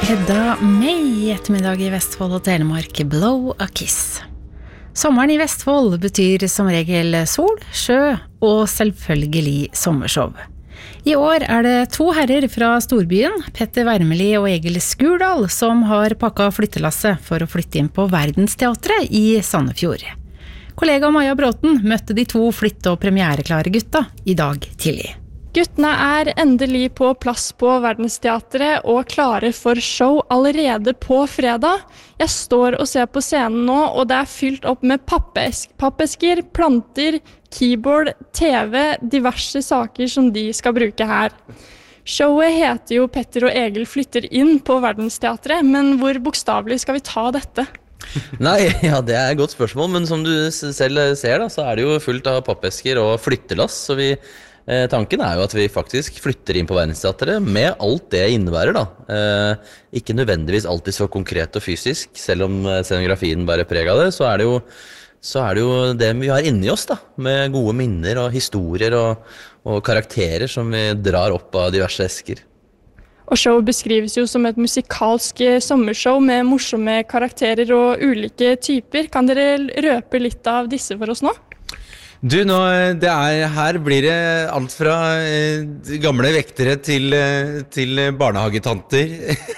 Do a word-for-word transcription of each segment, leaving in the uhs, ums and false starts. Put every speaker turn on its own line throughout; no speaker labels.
Hedda May i ettermiddag i Vestfold og Telemark, Blow a Kiss. Sommeren i Vestfold betyr som regel sol, sjø og selvfølgelig sommershow. I år er det to herrer fra storbyen, Petter Wermeli og Egil Skurdal, som har pakket flyttelasse for å flytte inn på Verdensteatret i Sandefjord. Kollega Maja Bråten møtte de to flytte- og premiereklare gutta i dag tidlig.
Guttene er endelig på plass på Verdensteatret og klare for show allerede på fredag. Jeg står og ser på scenen nå, og det er fylt opp med pappesk- pappesker, planter, keyboard, T V, diverse saker som de skal bruke her. Showet heter jo Petter og Egil flytter inn på Verdensteatret, men hvor bokstavelig skal vi ta dette?
Nei, ja, det er et godt spørsmål, men som du selv ser da, så er det jo fullt av pappesker og flyttelass, så vi... Eh, tanken er jo at vi faktisk flytter inn på Verdensteatret med alt det innebærer da. Eh, ikke nødvendigvis alltid så konkret og fysisk, selv om scenografien bare preger av det, så er det jo, så er det, jo det vi har inni oss da, med gode minner og historier og, og karakterer som vi drar opp av diverse esker.
Og showet beskrives jo som et musikalsk sommershow med morsomme karakterer og ulike typer. Kan dere røpe litt av disse for oss nå?
Du, nå, det er, her blir det alt fra eh, gamle vektere til, eh, til barnehagetanter,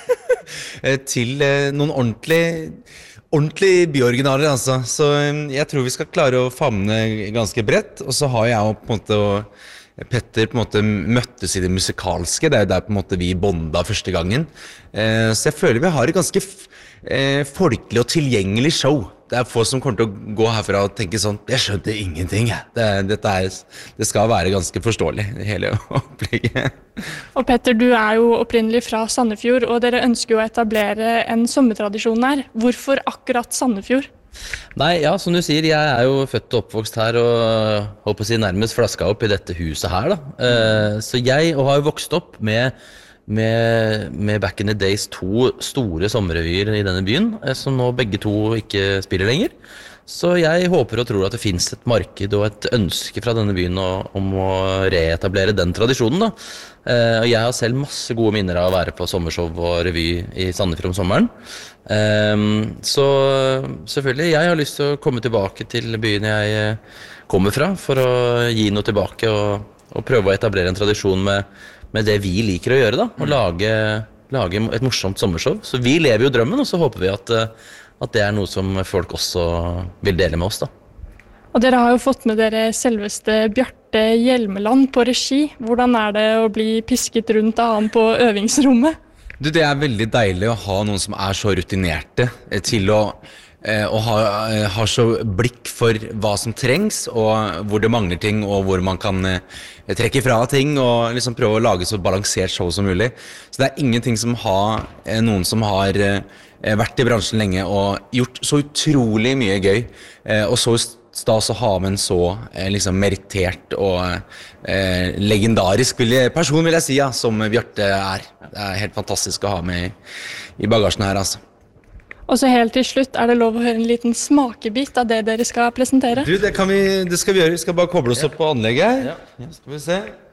til eh, noen ordentlige, ordentlige byoriginaler, altså. Så eh, jeg tror vi skal klare å famne ganske bredt, og så har jeg jo på en måte, og Petter på en måte møttes i det musikalske, det er jo der på en måte vi bonda første gangen. Eh, så jeg føler vi har et ganske eh, folkelig og tilgjengelig show. Det er få som kommer til å gå herfra og tenke sånn, jeg skjønte ingenting. Det, dette er, det skal være ganske forståelig, hele opplegget.
Og Petter, du er jo opprinnelig fra Sandefjord, og dere ønsker jo å etablere en sommertradisjon her. Hvorfor akkurat Sandefjord?
Nei, ja, som du sier, jeg er jo født og oppvokst her, og håper å si nærmest flaska opp i dette huset her da. Uh, så jeg og har jo vokst opp med... Med, med Back in the Days to store sommerrevyer i denne byen, som nå begge to ikke spiller lenger. Så jeg håper og tror at det finnes et marked og et ønske fra denne byen om å reetablere den tradisjonen da. Eh, og jeg har selv masse gode minner av å være på sommershow og revy i Sandefjord om sommeren. Eh, så selvfølgelig, jeg har lyst til å komme tilbake til byen jeg kommer fra, for å gi noe tilbake og, og prøve å etablere en tradisjon med med det vi liker å gjøre da, og lage, lage et morsomt sommershow. Så vi lever jo drømmen, og så håper vi at, at det er noe som folk også vil dele med oss da.
Og dere har jo fått med dere selveste Bjarte Hjelmeland på regi. Hvordan er det å bli pisket rundt av han på øvingsrommet?
Du, det er veldig deilig å ha noen som er så rutinerte til å og har, har så blikk for hva som trengs, og hvor det mangler ting, og hvor man kan trekke fra ting, og liksom prøve å lage så balansert show som mulig. Så det er ingenting som har noen som har vært i bransjen lenge og gjort så utrolig mye gøy, og så stas å ha med en så liksom merittert og eh, legendarisk person, vil jeg si, ja, som Bjarte er. Det er helt fantastisk å ha med i, i bagasjen her, altså.
Og så helt til slutt, er det lov å høre en liten smakebit av det dere skal presentere?
Du, det, kan vi, det skal vi gjøre. Vi skal bare koble oss opp på anlegget her. Ja, skal vi se.